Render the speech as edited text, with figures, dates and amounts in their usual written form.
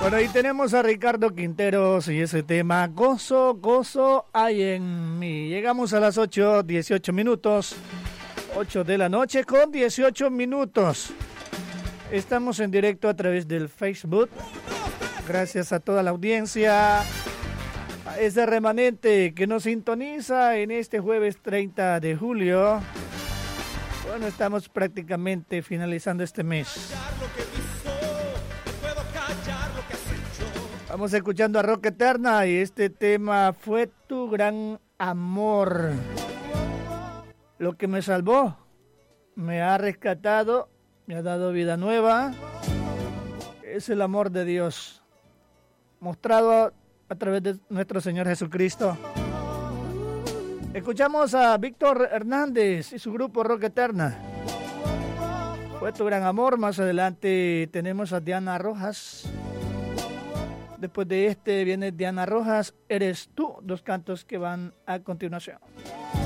Bueno, ahí tenemos a Ricardo Quinteros y ese tema, Gozo, gozo hay en mí. Llegamos a las 8:18 minutos, 8 de la noche con 18 minutos. Estamos en directo a través del Facebook. Gracias a toda la audiencia, a ese remanente que nos sintoniza en este jueves 30 de julio. Bueno, estamos prácticamente finalizando este mes. Vamos escuchando a Roca Eterna y este tema fue tu gran amor. Lo que me salvó, me ha rescatado, me ha dado vida nueva. Es el amor de Dios, mostrado a través de nuestro Señor Jesucristo. Escuchamos a Víctor Hernández y su grupo Roca Eterna. Fue tu gran amor. Más adelante tenemos a Diana Rojas. Después de este viene Diana Rojas, Eres tú, dos cantos que van a continuación.